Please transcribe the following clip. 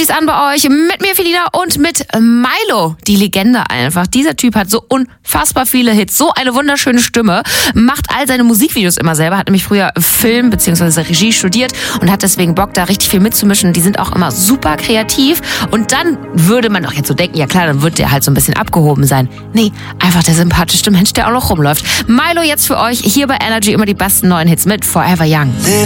Energies an bei euch. Mit mir, Felina, und mit Milo. Die Legende einfach. Dieser Typ hat so unfassbar viele Hits. So eine wunderschöne Stimme. Macht all seine Musikvideos immer selber. Hat nämlich früher Film bzw. Regie studiert und hat deswegen Bock, da richtig viel mitzumischen. Die sind auch immer super kreativ. Und dann würde man doch jetzt so denken, ja klar, dann wird der halt so ein bisschen abgehoben sein. Nee, einfach der sympathischste Mensch, der auch noch rumläuft. Milo jetzt für euch hier bei Energy immer die besten neuen Hits mit Forever Young.